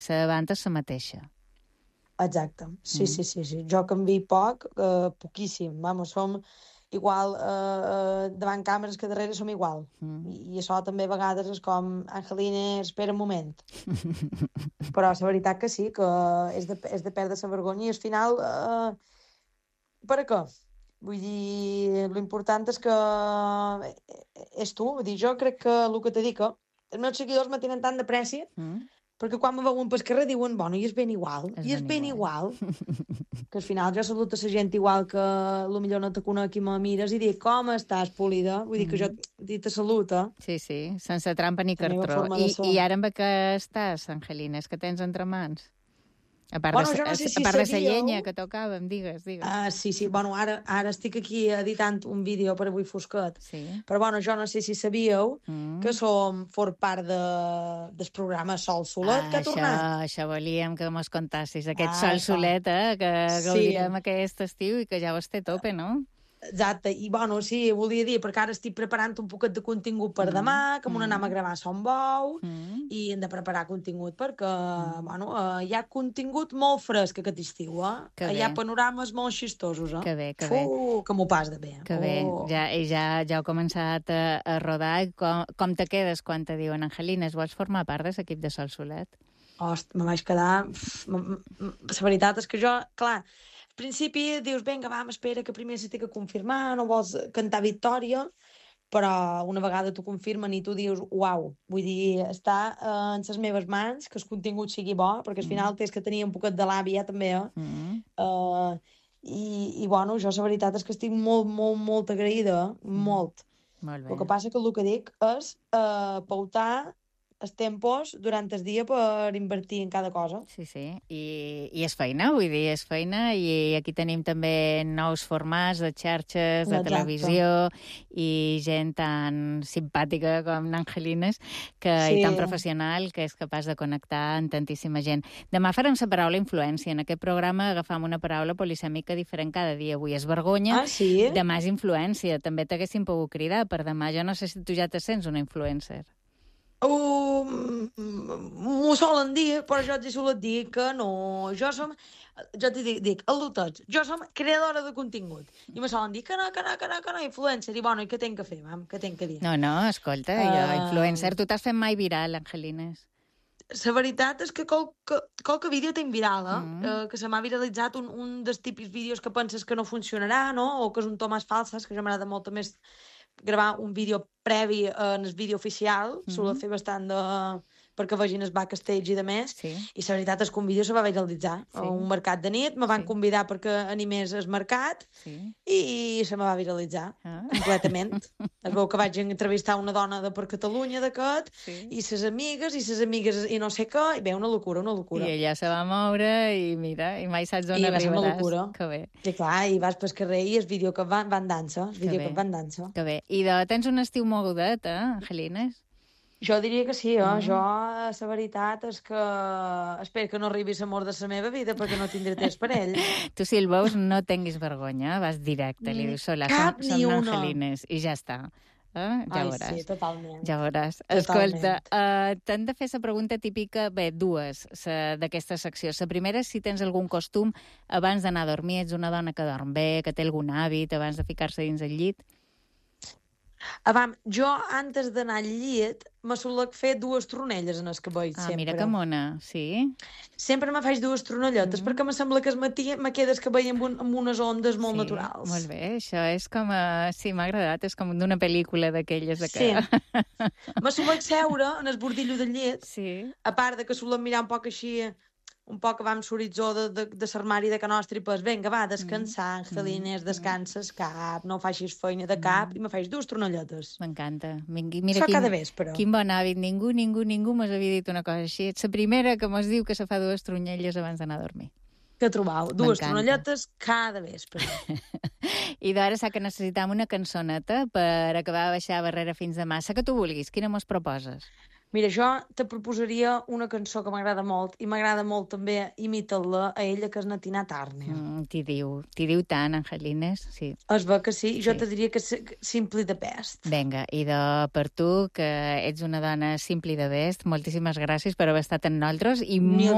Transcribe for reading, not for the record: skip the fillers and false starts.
la banda és la mateixa. Exacte, sí. Jo canvio poc, poquíssim. Vamos, som igual davant càmeres que darrere som igual. I això també a vegades és com Angelina, espera un moment. Però la veritat que sí, que és de perdre la vergonya i al final per a què? Vull dir, l'important és que és tu. Vull dir, jo crec que el que te dic, els meus seguidors me tenen tant de prèssia perquè quan me veuen pel carrer diuen, bueno, i és ben igual, que al final jo saluto la gent igual que potser no te conec i me mires i dic, com estàs, polida? Vull dir que jo te saluta. Sí, sense trampa ni cartró. I ara amb què estàs, Angelina? És que tens entre mans? A part de la llenya que tocàvem, digues. Sí. Bueno, ara estic aquí editant un vídeo per avui fosquet. Sí. Però bueno, jo no sé si sabíeu que for part del programa Sol Solet, que ha tornat. Això volíem que mos contassis. Aquest Sol Solet, que gaudirem aquest estiu i que ja ho té a tope, no? Exacte, i bueno, sí, volia dir, perquè ara estic preparant un poquet de contingut per demà, que m'ho anem a gravar a Son Bou, i hem de preparar contingut perquè, bueno, hi ha contingut molt fresc aquest estiu, hi ha panorames molt xistosos, Que bé. Que m'ho pas de bé. Que bé, ja heu començat a rodar. Com te quedes quan te diuen, Angelina, vols formar part de l'equip de Sol Solet? Hosti, me vaig quedar... La veritat és que jo, clar, al principi dius, vinga, espera, que primer s'ha de confirmar, no vols cantar victòria, però una vegada t'ho confirmen i tu dius, uau, vull dir, està en les meves mans, que el contingut sigui bo, perquè al final tens que tenir un poquet de l'àvia, també, i bueno, jo la veritat és que estic molt agraïda, molt. Molt bé. El que passa que el que dic és pautar els tempos durant el dia per invertir en cada cosa. Sí. I és feina, vull dir, és feina, i aquí tenim també nous formats de xarxes, de televisió, i gent tan simpàtica com l'Angelines, i tan professional, que és capaç de connectar amb tantíssima gent. Demà farem la paraula influència. En aquest programa agafam una paraula polisèmica diferent cada dia. Avui és vergonya, demà és influència. També t'haguéssim pogut cridar per demà. Jo no sé si tu ja te sents una influencer. M'ho solen dir, però jo t'hi solen dir que no. Jo t'hi dic, tots, jo som creadora de contingut. I me solen dir que no, influencer. I bueno, i què tenc que fer, mam? Què tenc que dir? No, escolta, jo, influencer, tu t'has fet mai viral, Angelines? La veritat és que qualque vídeo t'hem viral, que se m'ha viralitzat un dels típics vídeos que penses que no funcionarà, no? O que és un Tomàs falses, que jo m'agrada molt més gravar un vídeo previ en el vídeo oficial, suelo fer bastant perquè vegin el backstage i de més, i la veritat és que un vídeo se va viralitzar a un mercat de nit, me van convidar perquè animés el mercat i se me va viralitzar completament. Es veu que vaig entrevistar una dona de per Catalunya d'aquest, i ses amigues i no sé què, i bé, una locura. I ella se va moure i mira, i mai saps on arribaràs. I va ser una locura. Que bé. I clar, i vas pel carrer i el vídeo que van dansa, Que bé. I tens un estiu mogudet, Angelines? Jo diria que sí, jo, la veritat és que espero que no arribi l'amor de la meva vida perquè no tindré temps per ell. Tu, si el veus, no tinguis vergonya, vas directe, li dius, hola, som Angelines, i ja està. Ja veuràs. Sí, totalment. Ja veuràs. Escolta, t'han de fer la pregunta típica, dues d'aquesta secció. La primera és si tens algun costum abans d'anar a dormir, ets una dona que dorm bé, que té algun hàbit abans de ficar-se dins el llit. Jo, antes d'anar al llit, me solec fer 2 tronelles en el cabell, sempre. Mira que mona, sí. Sempre me faig 2 tronelletes, perquè me sembla que al matí me queda el cabell amb unes ondes molt naturals. Molt bé, això és com... Sí, m'ha agradat, és com d'una pel·lícula d'aquelles. Sí. Me solec seure en el bordillo del llit, a part de que solem mirar un poc així, un poc abans l'horitzó de l'armari de Can Nostre i pues, vinga, va, descansar, Angelines, descanses cap, no facis feina de cap, i me faig 2 tronelletes. M'encanta. Mira, cada vespre. Quin bon hàbit. Ningú mos havia dit una cosa així. Ets la primera que mos diu que se fa 2 tronelles abans d'anar a dormir. Que trobau? 2 tronelletes cada vespre. I d'ara sa que necessitam una cançoneta per acabar de baixar barrera fins demà. Sa que tu vulguis, quina mos proposes? Mira, jo te proposaria una cançó que m'agrada molt, i m'agrada molt també imitar-la a ella, que és na Tina Turner. T'hi diu tant, Angelines, sí. Es veu que sí, jo te diria que Simply the Best. Vinga, i per tu, que ets una dona Simply the Best, moltíssimes gràcies per haver estat amb nosaltres, i